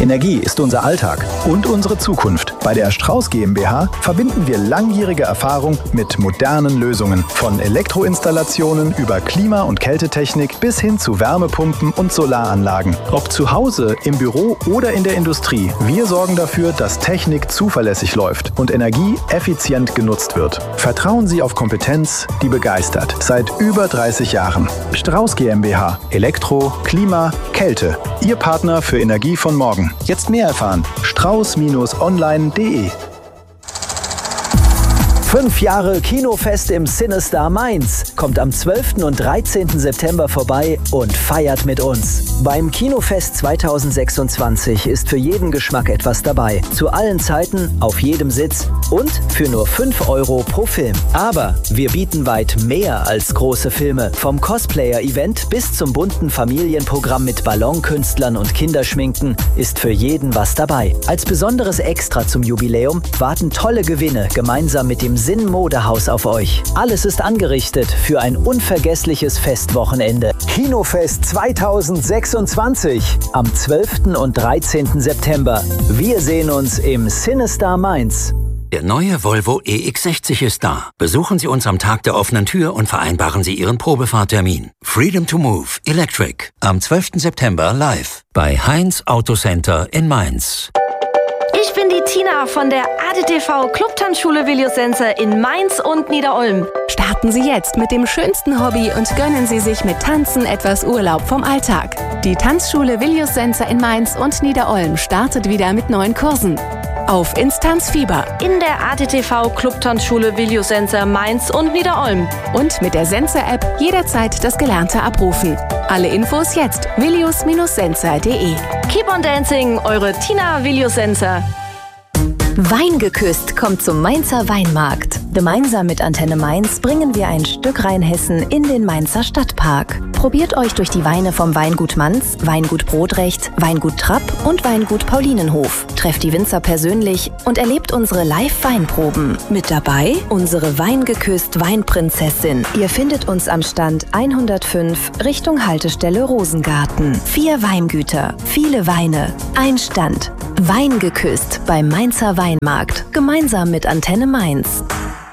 Energie ist unser Alltag und unsere Zukunft. Bei der Strauß GmbH verbinden wir langjährige Erfahrung mit modernen Lösungen. Von Elektroinstallationen über Klima- und Kältetechnik bis hin zu Wärmepumpen und Solaranlagen. Ob zu Hause, im Büro oder in der Industrie, wir sorgen dafür, dass Technik zuverlässig läuft und Energie effizient genutzt wird. Vertrauen Sie auf Kompetenz, die begeistert. Seit über 30 Jahren. Strauß GmbH. Elektro, Klima, Kälte. Ihr Partner für Energie von morgen. Jetzt mehr erfahren. strauß-online.de. 5 Jahre Kinofest im CineStar Mainz. Kommt am 12. und 13. September vorbei und feiert mit uns. Beim Kinofest 2026 ist für jeden Geschmack etwas dabei. Zu allen Zeiten, auf jedem Sitz und für nur 5 € pro Film. Aber wir bieten weit mehr als große Filme. Vom Cosplayer-Event bis zum bunten Familienprogramm mit Ballonkünstlern und Kinderschminken ist für jeden was dabei. Als besonderes Extra zum Jubiläum warten tolle Gewinne gemeinsam mit dem Sinn Modehaus auf euch. Alles ist angerichtet für ein unvergessliches Festwochenende. Kinofest 2026 am 12. und 13. September. Wir sehen uns im CineStar Mainz. Der neue Volvo EX60 ist da. Besuchen Sie uns am Tag der offenen Tür und vereinbaren Sie Ihren Probefahrtermin. Freedom to Move Electric am 12. September live bei Heinz Autocenter in Mainz. Ich bin die Tina von der ADTV Clubtanzschule Viljosense in Mainz und Niederolm. Starten Sie jetzt mit dem schönsten Hobby und gönnen Sie sich mit Tanzen etwas Urlaub vom Alltag. Die Tanzschule Viljosense in Mainz und Niederolm startet wieder mit neuen Kursen. Auf Instanzfieber. In der ADTV Clubtanzschule Viljosense Mainz und Niederolm. Und mit der Sense-App jederzeit das Gelernte abrufen. Alle Infos jetzt viljos-sense.de. Keep on dancing, eure Tina Viljosense. Weingeküsst kommt zum Mainzer Weinmarkt. Gemeinsam mit Antenne Mainz bringen wir ein Stück Rheinhessen in den Mainzer Stadtpark. Probiert euch durch die Weine vom Weingut Manz, Weingut Brodrecht, Weingut Trapp und Weingut Paulinenhof. Trefft die Winzer persönlich und erlebt unsere Live-Weinproben. Mit dabei unsere Weingeküsst Weinprinzessin. Ihr findet uns am Stand 105 Richtung Haltestelle Rosengarten. 4 Weingüter, viele Weine, ein Stand. Weingeküsst beim Mainzer Weinmarkt. Gemeinsam mit Antenne Mainz.